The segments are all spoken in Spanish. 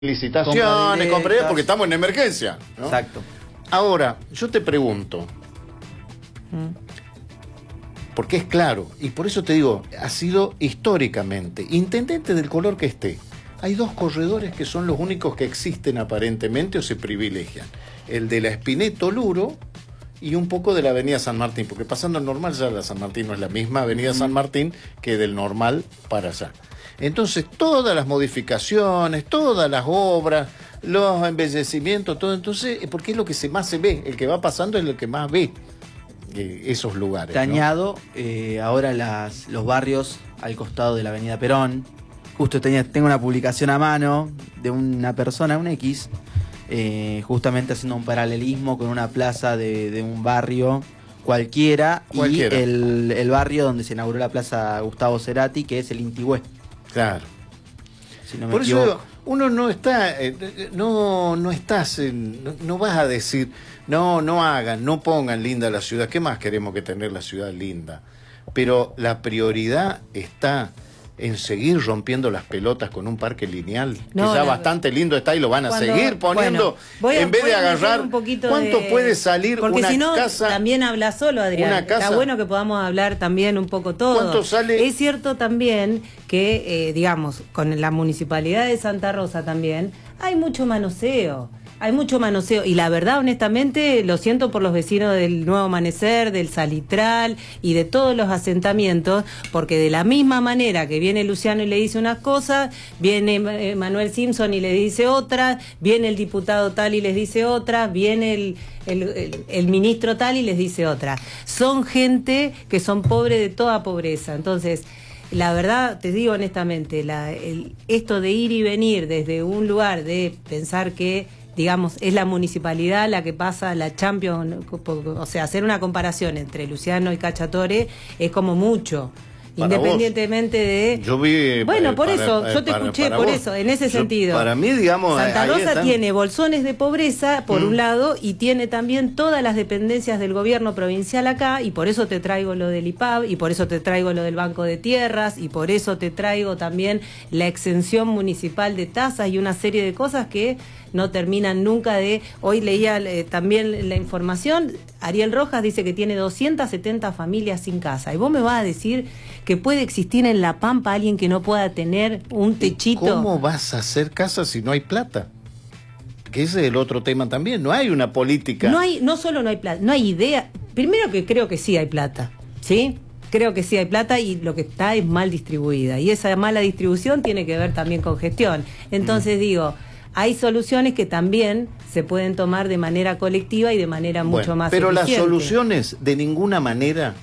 licitaciones, porque estamos en emergencia, ¿no? Exacto. Ahora, yo te pregunto, porque es claro, y por eso te digo, ha sido históricamente, intendente del color que esté, hay dos corredores que son los únicos que existen aparentemente o se privilegian, el de la Espineto Luro y un poco de la avenida San Martín, porque pasando al Normal ya la San Martín no es la misma avenida San Martín que del Normal para allá. Entonces todas las modificaciones, todas las obras, los embellecimientos, todo, entonces, porque es lo que más se ve, el que va pasando es el que más ve esos lugares. Te añado, ahora los barrios al costado de la avenida Perón, justo tengo una publicación a mano de una persona, un X, justamente haciendo un paralelismo con una plaza de un barrio cualquiera. Y el barrio donde se inauguró la plaza Gustavo Cerati, que es el Intigüé. Claro. Si no me Por equivoco. eso uno no está, no vas a decir, no hagan, no pongan linda la ciudad. ¿Qué más queremos que tener la ciudad linda? Pero la prioridad está en seguir rompiendo las pelotas con un parque lineal, que ya bastante lindo está y lo van a seguir poniendo, en vez de agarrar, ¿cuánto puede salir porque una si no, casa? También habla solo, Adrián. Está bueno que podamos hablar también un poco todo. ¿Cuánto sale? Es cierto también que, digamos, con la Municipalidad de Santa Rosa también, hay mucho manoseo. Hay mucho manoseo y la verdad, honestamente, lo siento por los vecinos del Nuevo Amanecer, del Salitral y de todos los asentamientos, porque de la misma manera que viene Luciano y le dice unas cosas, viene Manuel Simpson y le dice otras, viene el diputado tal y les dice otras, viene el ministro tal y les dice otras. Son gente que son pobres de toda pobreza. Entonces, la verdad, te digo honestamente, esto de ir y venir desde un lugar de pensar que, digamos, es la municipalidad la que pasa la Champions, o sea, hacer una comparación entre Luciano y Cacciatore es como mucho. Para independientemente vos, de... Yo vi... Bueno, por eso, yo te escuché por eso, en ese sentido. Para mí, digamos... Santa Rosa tiene bolsones de pobreza, por un lado, y tiene también todas las dependencias del gobierno provincial acá, y por eso te traigo lo del IPAB, y por eso te traigo lo del Banco de Tierras, y por eso te traigo también la exención municipal de tasas y una serie de cosas que no terminan nunca de... Hoy leía también la información, Ariel Rojas dice que tiene 270 familias sin casa, y vos me vas a decir que puede existir en La Pampa alguien que no pueda tener un techito. ¿Cómo vas a hacer casa si no hay plata? Que ese es el otro tema también, no hay una política. No solo no hay plata, no hay idea. Primero que creo que sí hay plata, ¿sí? Creo que sí hay plata y lo que está es mal distribuida, y esa mala distribución tiene que ver también con gestión. Entonces digo, hay soluciones que también se pueden tomar de manera colectiva y de manera mucho más pero eficiente. Las soluciones de ninguna manera,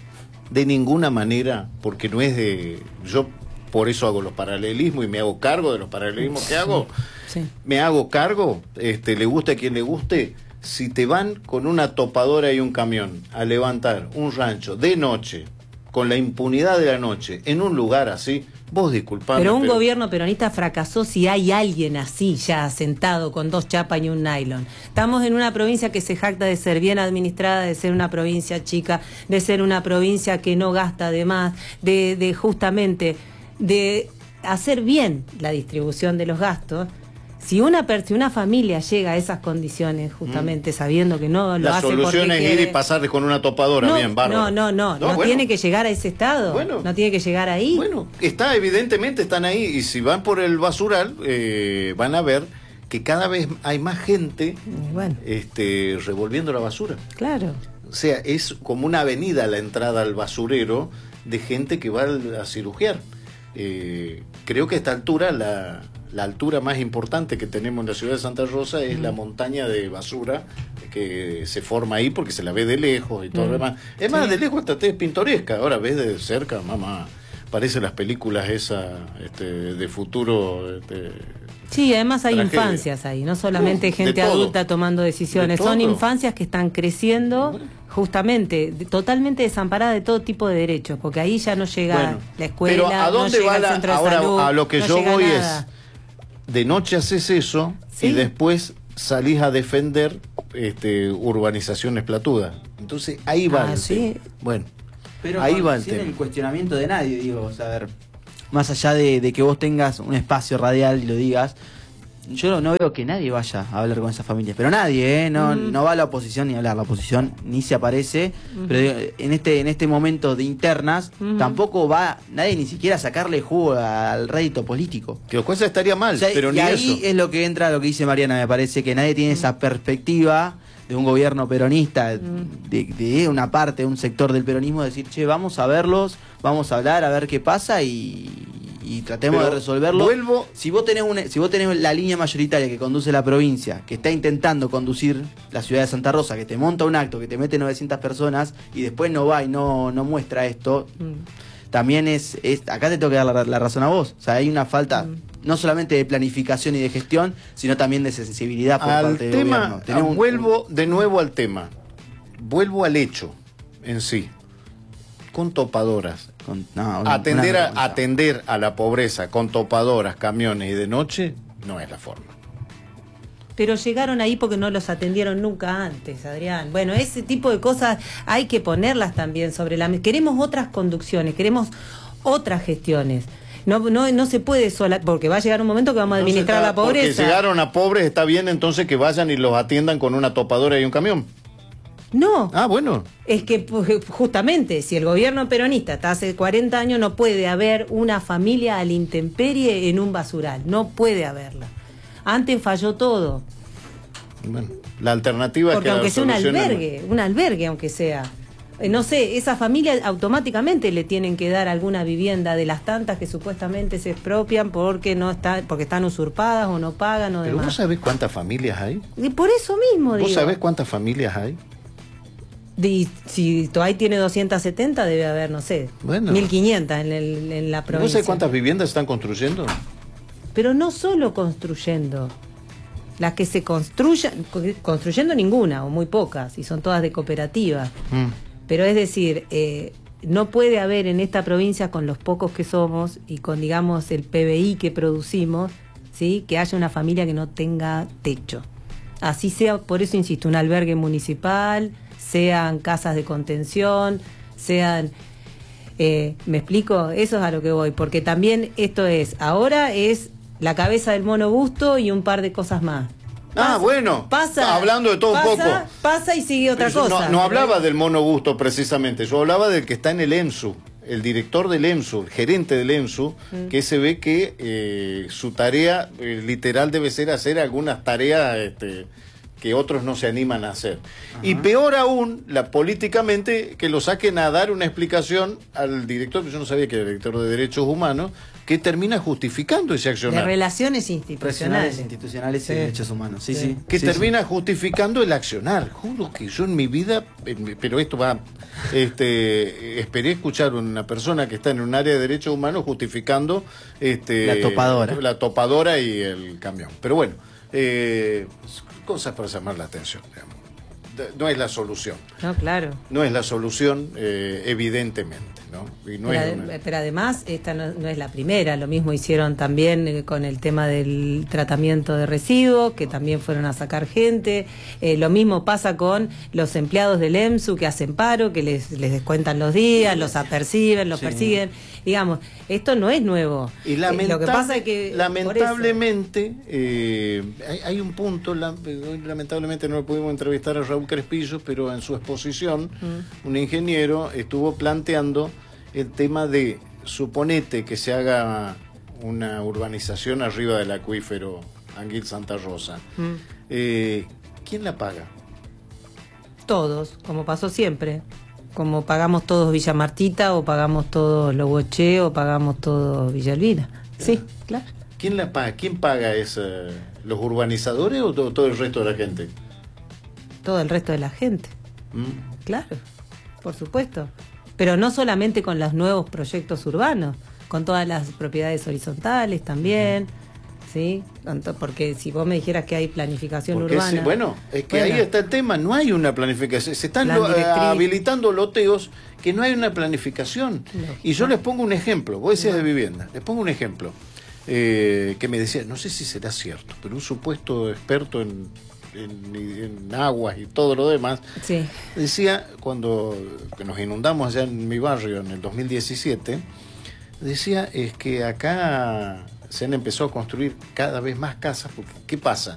porque no es de... Yo por eso hago los paralelismos y me hago cargo de los paralelismos que hago. Sí. Me hago cargo, le guste a quien le guste. Si te van con una topadora y un camión a levantar un rancho de noche, con la impunidad de la noche, en un lugar así, vos disculpame. Pero un gobierno peronista fracasó si hay alguien así ya sentado con 2 chapas y un nylon. Estamos en una provincia que se jacta de ser bien administrada, de ser una provincia chica, de ser una provincia que no gasta de más, de justamente de hacer bien la distribución de los gastos. Si una familia llega a esas condiciones, justamente sabiendo que no lo hace porque la solución es ir y pasar con una topadora, bien, bárbaro. No bueno, tiene que llegar a ese estado. Bueno, no tiene que llegar ahí. Bueno, evidentemente están ahí, y si van por el basural, van a ver que cada vez hay más gente revolviendo la basura. Claro. O sea, es como una avenida la entrada al basurero de gente que va a cirugiar. Creo que a esta altura la altura más importante que tenemos en la ciudad de Santa Rosa es la montaña de basura que se forma ahí porque se la ve de lejos y todo lo demás. Es más, de lejos hasta es pintoresca. Ahora ves de cerca, mamá, parece las películas esas de futuro. Sí, además hay tragedia. Infancias ahí, no solamente gente adulta tomando decisiones, son infancias que están creciendo justamente, totalmente desamparadas de todo tipo de derechos, porque ahí ya no llega la escuela, pero ¿a dónde no llega va el centro de salud, a lo que yo voy nada. es, de noche haces eso, y después salís a defender urbanizaciones platudas. Entonces ahí va el tema. Bueno, pero ahí va el sin tema. el cuestionamiento de nadie, digo, o sea, a ver, más allá de que vos tengas un espacio radial y lo digas, yo no veo que nadie vaya a hablar con esas familias, pero nadie, no va a la oposición ni a hablar, la oposición ni se aparece, pero en este momento de internas tampoco va nadie ni siquiera a sacarle jugo al rédito político. Que cosa estaría mal, O sea, pero y ni ahí eso. es lo que entra lo que dice Mariana, me parece que nadie tiene esa perspectiva de un gobierno peronista, de una parte, de un sector del peronismo, decir, che, vamos a verlos, vamos a hablar, a ver qué pasa y tratemos Pero de resolverlo. vuelvo- Si vos tenés la línea mayoritaria que conduce la provincia, que está intentando conducir la ciudad de Santa Rosa, que te monta un acto, que te mete 900 personas y después no va y no muestra esto, también es acá te tengo que dar la razón a vos. O sea, hay una falta no solamente de planificación y de gestión, sino también de sensibilidad por Al parte del tema, gobierno. Tenemos vuelvo de nuevo al tema, vuelvo al hecho en sí, con topadoras. Atender a la pobreza con topadoras, camiones y de noche no es la forma. Pero llegaron ahí porque no los atendieron nunca antes, Adrián. Bueno, ese tipo de cosas hay que ponerlas también sobre la mesa. Queremos otras conducciones, queremos otras gestiones. No se puede sola, porque va a llegar un momento que vamos a administrar la pobreza. Porque llegaron a pobres, está bien entonces que vayan y los atiendan con una topadora y un camión. No. Ah, bueno. Es que justamente si el gobierno peronista está hace 40 años, no puede haber una familia a la intemperie en un basural. No puede haberla. Antes falló todo. Bueno, la alternativa Porque es que aunque la sea solución un albergue aunque sea. No sé, esa familia automáticamente le tienen que dar alguna vivienda de las tantas que supuestamente se expropian porque están usurpadas o no pagan o Pero demás. ¿vos sabés cuántas familias hay? Y por eso mismo digo. ¿Vos sabés cuántas familias hay? Y si Toay tiene 270, debe haber, no sé, Bueno. 1500 en la provincia. ¿Vos sabés cuántas viviendas están construyendo? Pero no solo construyendo. Las que se construyendo ninguna, o muy pocas, y son todas de cooperativas. Pero es decir, no puede haber en esta provincia, con los pocos que somos, y con, digamos, el PBI que producimos, ¿sí?, que haya una familia que no tenga techo. Así sea, por eso insisto, un albergue municipal, sean casas de contención, sean... ¿me explico? Eso es a lo que voy, porque también ahora es la cabeza del mono Busto y un par de cosas más. Bueno, hablando de todo un poco. Pasa y sigue otra Pero cosa. No hablaba del mono Busto precisamente, yo hablaba del que está en el EMSU, el director del EMSU, el gerente del EMSU, que se ve que su tarea literal debe ser hacer algunas tareas que otros no se animan a hacer. Ajá. Y peor aún, políticamente, que lo saquen a dar una explicación al director, que yo no sabía que era el director de Derechos Humanos, que termina justificando ese accionar. De Relaciones Institucionales. Institucionales y Derechos Humanos, sí. Que termina justificando el accionar. Juro que yo en mi vida, pero esto va, esperé escuchar a una persona que está en un área de Derechos Humanos justificando la topadora y el camión. Pero bueno, cosas para llamar la atención, digamos. No es la solución. No, claro. No es la solución, evidentemente, ¿no? Y no pero además, esta no es la primera. Lo mismo hicieron también con el tema del tratamiento de residuos, que también fueron a sacar gente. Lo mismo pasa con los empleados del EMSU que hacen paro, que les descuentan los días, los aperciben, los persiguen. Digamos, esto no es nuevo. Y lo que pasa es que lamentablemente hay un punto, lamentablemente no lo pudimos entrevistar a Raúl Crespillo, pero en su exposición un ingeniero estuvo planteando el tema de, suponete que se haga una urbanización arriba del acuífero Anguil Santa Rosa, ¿quién la paga? Todos, como pasó siempre. Como pagamos todos Villa Martita, o pagamos todos Loboche, o pagamos todos Villa Elvira. Sí, claro. ¿Quién la paga? ¿Quién paga eso? ¿Los urbanizadores o todo el resto de la gente? Todo el resto de la gente. Claro, por supuesto. Pero no solamente con los nuevos proyectos urbanos, con todas las propiedades horizontales también. ¿Sí? Porque si vos me dijeras que hay planificación urbana... Es que ahí está el tema, no hay una planificación, se están habilitando loteos que no hay una planificación. Y yo les pongo un ejemplo, vos decías de vivienda, les pongo un ejemplo, que me decía, no sé si será cierto, pero un supuesto experto en aguas y todo lo demás, decía, cuando nos inundamos allá en mi barrio en el 2017, decía, es que acá se han empezado a construir cada vez más casas, porque ¿qué pasa?